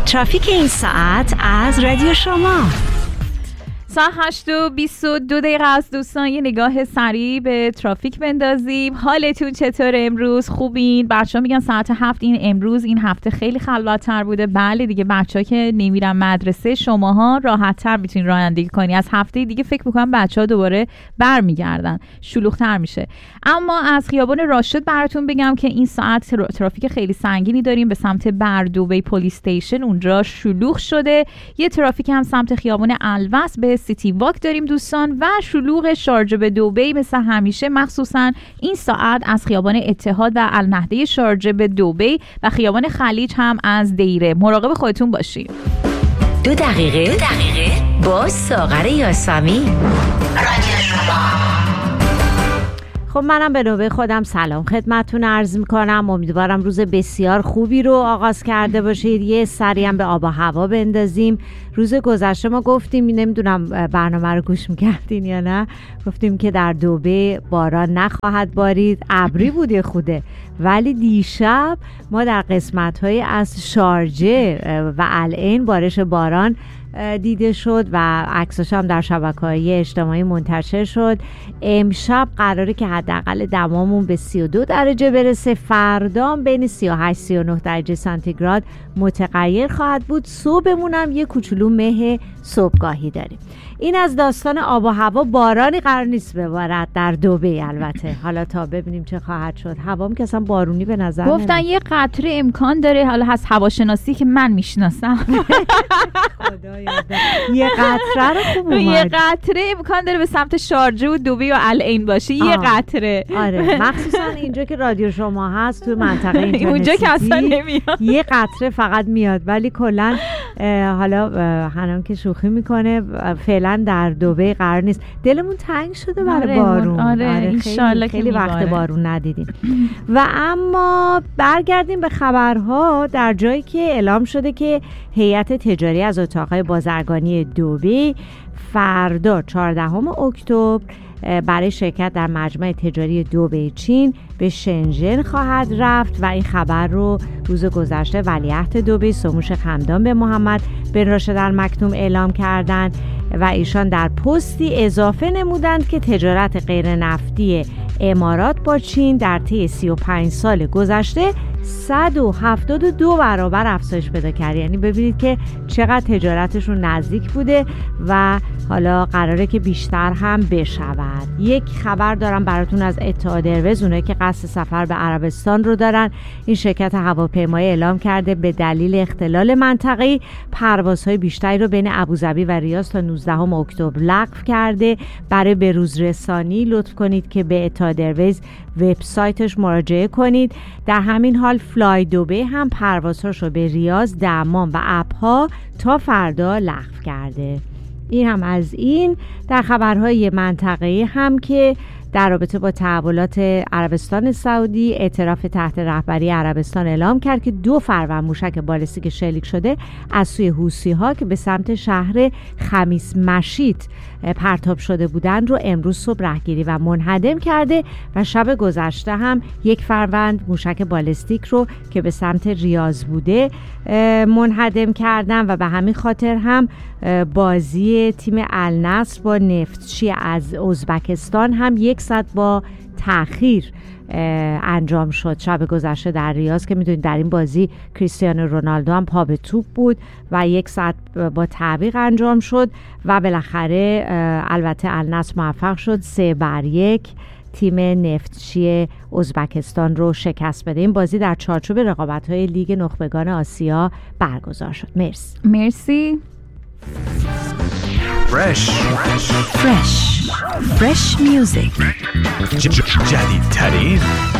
ترافیک این ساعت از رادیو شما. ساعت 8:22 است دوستان. یه نگاه سریع به ترافیک بندازیم. حالتون چطوره امروز؟ خوبین؟ بچه‌ها میگن ساعت 7 این هفته خیلی خلوت‌تر بوده. بله دیگه، بچه‌ها که نمیرن مدرسه، شماها راحت‌تر میتونین رانندگی کنی. از هفته دیگه فکر می‌کنم بچه‌ها دوباره برمیگردن، شلوغ‌تر میشه. اما از خیابان راشد براتون بگم که این ساعت ترافیک خیلی سنگینی داریم به سمت بردوبی پلیس استیشن، اونجا شلوغ شده. یه ترافیک هم سمت خیابان الوس به سیتی واک داریم دوستان و شلوغ شارجه به دبی مثل همیشه، مخصوصا این ساعت از خیابان اتحاد و النهده شارجه به دبی و خیابان خلیج هم از دیره. مراقب خودتون باشید. 2 دقیقه با ساغر یاسمی، رادیو شما. خب منم به نوبه خودم سلام خدمتتون عرض میکنم. امیدوارم روز بسیار خوبی رو آغاز کرده باشید. یه سری هم به آب و هوا بندازیم. روز گذشته ما گفتیم، نمیدونم برنامه رو گوش میکردین یا نه، گفتیم که در دبی باران نخواهد بارید، ابری بوده خوده، ولی دیشب ما در قسمت‌های از شارجه و العین بارش باران دیده شد و عکساش هم در شبکه‌های اجتماعی منتشر شد. امشب قراره که حداقل دمامون به 32 درجه برسه، فردا بین 38-39 درجه سانتیگراد متغیر خواهد بود. صبحمون هم یه کوچولو مه صبحگاهی داریم. این از داستان آب و هوا. بارانی قرار نیست ببارد در دبی البته، حالا تا ببینیم چه خواهد شد. هوام که اصلا بارونی به نظر گفتن یه قطره امکان داره، حالا از هواشناسی که من میشناسم یه قطره رو خوب اومد. یه قطره امکان داره به سمت شارجه و دبی و العین باشه. یه قطره، آره، مخصوصا اینجا که رادیو شما هست تو منطقه اینترنتی اونجا که اصلا نمیاد، یه قطره فقط میاد. ولی کلا حالا حنان که شوخی میکنه، فعلا در دبی قرار نیست. دلمون تنگ شده برای بارون. آره انشالله خیلی وقت بارون ندیدیم. و اما برگردیم به خبرها. در جایی که اعلام شده که هیئت تجاری از اتاقهای بازرگانی دبی فردا 14 اکتبر برای شرکت در مجمع تجاری دبی چین به شنژن خواهد رفت و این خبر رو روز گذشته ولیعهد دبی سموش خمدان به محمد بن راشد المکتوم اعلام کردند و ایشان در پستی اضافه نمودند که تجارت غیر نفتی امارات با چین در طی 35 سال گذشته 172 برابر افزایش پیدا کرد. یعنی ببینید که چقدر تجارتشون نزدیک بوده و حالا قراره که بیشتر هم بشود. یک خبر دارم براتون از اتحاد ایرویز، اونایی که قصد سفر به عربستان رو دارن. این شرکت هواپیمایی اعلام کرده به دلیل اختلال منطقه‌ای پروازهای بیشتری رو بین ابوظبی و ریاض تا 19 اکتبر لغو کرده. برای بروز رسانی لطف کنید که به اتحاد ایرویز وبسایتش مراجعه کنید. در همین حال فلای دبی هم پروازهاش رو به ریاض، دمام و ابها تا فردا لغو کرده. این هم از این. در خبرهای منطقه‌ای هم که در رابطه با تحولات عربستان سعودی، اعتراف تحت رهبری عربستان اعلام کرد که 2 فروند موشک بالستیک شلیک شده از سوی حوثی‌ها که به سمت شهر خمیس مشیط پرتاب شده بودند رو امروز صبح رهگیری و منهدم کرده و شب گذشته هم 1 فروند موشک بالستیک رو که به سمت ریاض بوده منهدم کردن و به همین خاطر هم بازی تیم النصر با نفتچی از ازبکستان هم 1 ساعت با تأخیر انجام شد شب گذشته در ریاض، که میدونید در این بازی کریستیانو رونالدو هم پا به توپ بود و 1 ساعت با تعویق انجام شد و بالاخره البته النصر موفق شد 3-1 تیم نفتچی ازبکستان رو شکست بده. این بازی در چارچوب رقابت‌های لیگ نخبگان آسیا برگزار شد. مرسی. Fresh music. جدیدترین